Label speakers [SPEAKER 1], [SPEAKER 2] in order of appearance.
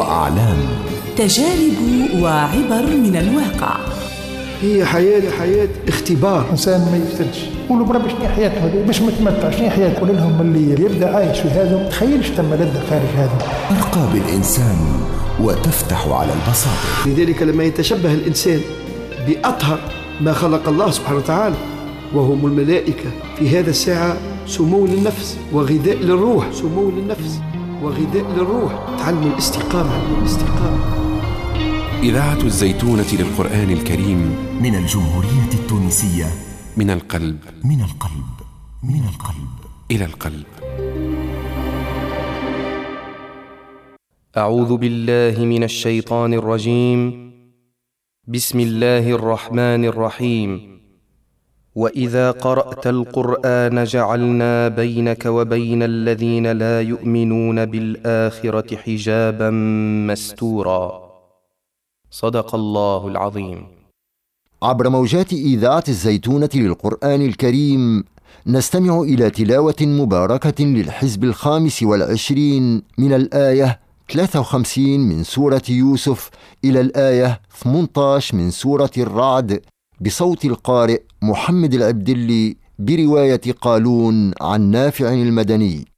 [SPEAKER 1] وأعلام،
[SPEAKER 2] تجارب وعبر من الواقع.
[SPEAKER 3] هي حياة اختبار.
[SPEAKER 4] إنسان ما يفتدش يقولوا بربي شنو حياته هذه باش متمتع، شنو حياته؟ قول لهم اللي يبدأ عايش في هذا تخيلش تم لذة خارج هذا.
[SPEAKER 1] ترقى بالإنسان وتفتح على البصائر.
[SPEAKER 3] لذلك لما يتشبه الإنسان بأطهر ما خلق الله سبحانه وتعالى وهم الملائكة، في هذا الساعة سمو للنفس وغذاء للروح. سمو للنفس وغذاء للروح. تعلم الاستقامة.
[SPEAKER 5] إذاعة الزيتونة للقرآن الكريم
[SPEAKER 1] من الجمهورية التونسية،
[SPEAKER 5] من القلب إلى القلب.
[SPEAKER 6] أعوذ بالله من الشيطان الرجيم. بسم الله الرحمن الرحيم. وإذا قرأت القرآن جعلنا بينك وبين الذين لا يؤمنون بالآخرة حجابا مستورا. صدق الله العظيم.
[SPEAKER 7] عبر موجات إذاعة الزيتونة للقرآن الكريم نستمع إلى تلاوة مباركة للحزب 25 من الآية 53 من سورة يوسف إلى الآية 18 من سورة الرعد، بصوت القارئ محمد العبدلي، برواية قالون عن نافع المدني.